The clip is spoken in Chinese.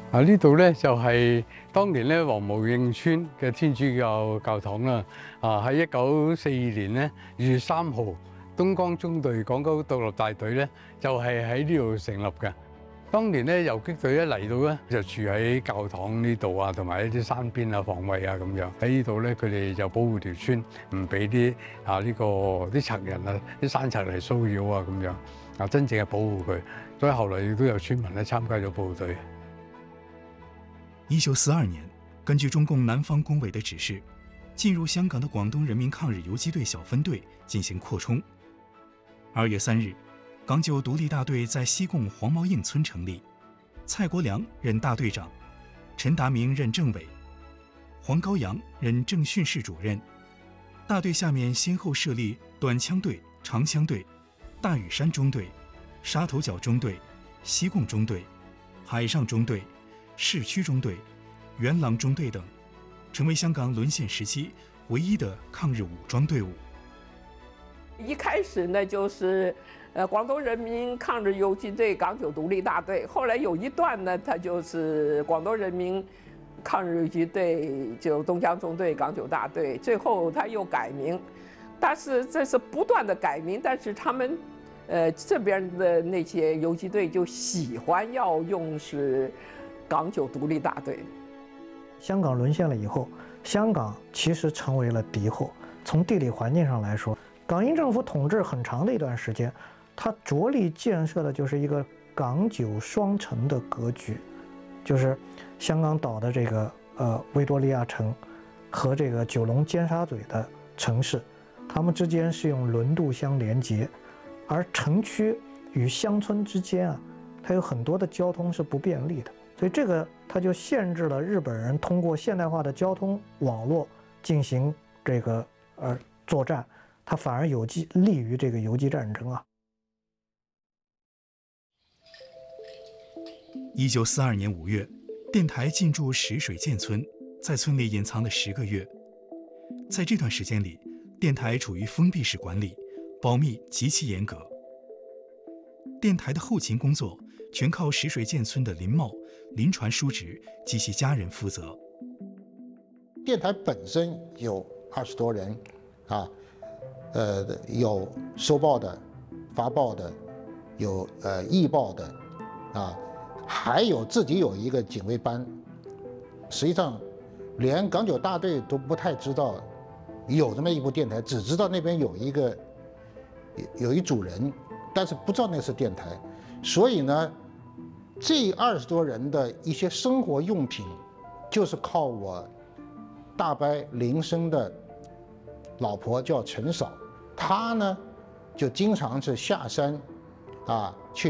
呢度咧就係當年咧黃毛應村嘅天主教教堂啦。喺1942年咧2月3號，東江中隊港九獨立大隊咧就係喺呢度成立嘅。當年咧游擊隊一嚟到咧就住喺教堂呢度啊，同埋一啲山邊啊防衞啊咁樣。喺呢度咧佢哋就保護條村，唔俾啲啲賊人啊、啲山賊嚟騷擾啊咁樣。真正係保護佢，所以後來亦都有村民咧參加咗部隊。 1942年，根据中共南方工委的指示，进入香港的广东人民抗日游击队小分队进行扩充。2月3日，港九独立大队在西贡黄毛应村成立，蔡国良任大队长，陈达明任政委，黄高阳任政训室主任。大队下面先后设立短枪队、长枪队、大屿山中队、沙头角中队、西贡中队、海上中队、市区中队、元朗中队等，成为香港沦陷时期唯一的抗日武装队伍。 一开始呢，就是广东人民抗日游击队港九独立大队，后来有一段呢，它就是广东人民抗日游击队就东江中队港九大队，最后他又改名，但是这是不断的改名，但是他们这边的那些游击队就喜欢要用是港九独立大队。 香港沦陷了以后，香港其实成为了敌后。从地理环境上来说，港英政府统治很长的一段时间，它着力建设的就是一个港九双城的格局，就是香港岛的这个维多利亚城和这个九龙尖沙咀的城市，它们之间是用轮渡相连接，而城区与乡村之间啊，它有很多的交通是不便利的。所以这个它就限制了日本人通过现代化的交通网络进行这个作战，它反而利于这个游击战争啊。 1942年5月，电台进驻石水涧村，在村里隐藏了10个月。在这段时间里，电台处于封闭式管理，保密极其严格。电台的后勤工作全靠石水涧村的林茂、林传叔侄及其家人负责。 电台本身有20多人，有收报的、发报的，有译报的，还有自己有一个警卫班。实际上，连港九大队都不太知道有这么一部电台，只知道那边有一组人，但是不知道那是电台。所以呢，这20多人的一些生活用品，就是靠我大伯林生的老婆叫陈嫂，她呢就经常是下山去